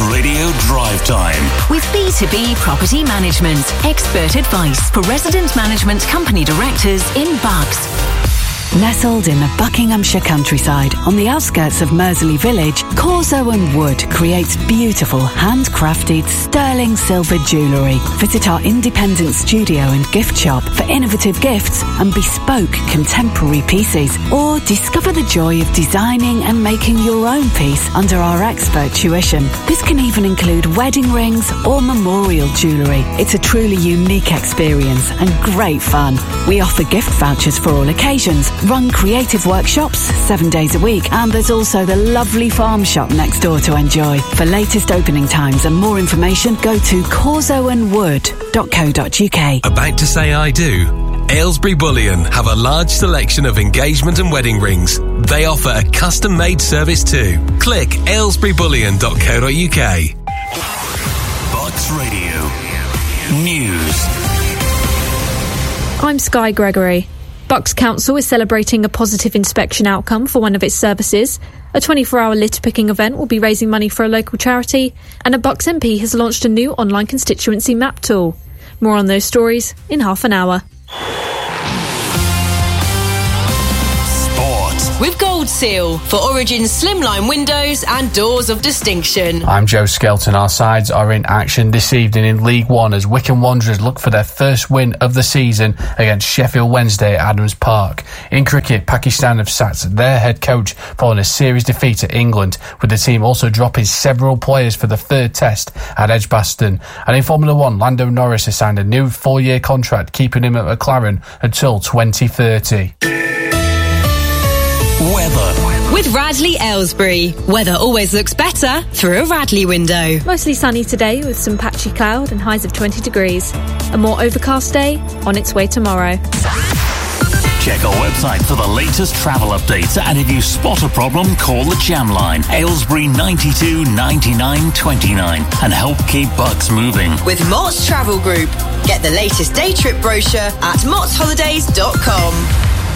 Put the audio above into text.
Radio Drive Time. With B2B Property Management. Expert advice for resident management company directors in Bucks. Nestled in the Buckinghamshire countryside on the outskirts of Mersley Village, Corso & Wood creates beautiful handcrafted sterling silver jewellery. Visit our independent studio and gift shop for innovative gifts and bespoke contemporary pieces, or discover the joy of designing and making your own piece under our expert tuition. This can even include wedding rings or memorial jewellery. It's a truly unique experience and great fun. We offer gift vouchers for all occasions, run creative workshops 7 days a week, and there's also the lovely farm shop next door to enjoy. For latest opening times and more information, go to corsoandwood.co.uk. About to say I do? Aylesbury Bullion have a large selection of engagement and wedding rings. They offer a custom-made service too. Click aylesburybullion.co.uk. Bucks Radio News. I'm Sky Gregory. Bucks Council is celebrating a positive inspection outcome for one of its services. A 24-hour litter picking event will be raising money for a local charity, and a Bucks MP has launched a new online constituency map tool. More on those stories in half an hour. With Gold Seal for Origin's slimline windows and doors of distinction. I'm Joe Skelton. Our sides are in action this evening in League One as Wycombe Wanderers look for their first win of the season against Sheffield Wednesday at Adams Park. In cricket, Pakistan have sacked their head coach following a series defeat at England, with the team also dropping several players for the third test at Edgbaston. And in Formula 1, Lando Norris has signed a new 4-year contract, keeping him at McLaren until 2030. Weather. With Radley Aylesbury. Weather always looks better through a Radley window. Mostly sunny today with some patchy cloud and highs of 20 degrees. A more overcast day on its way tomorrow. Check our website for the latest travel updates, and if you spot a problem, call the Jam Line, Aylesbury 92 99 29, and help keep Bucks moving. With Mott's Travel Group. Get the latest day trip brochure at mottsholidays.com.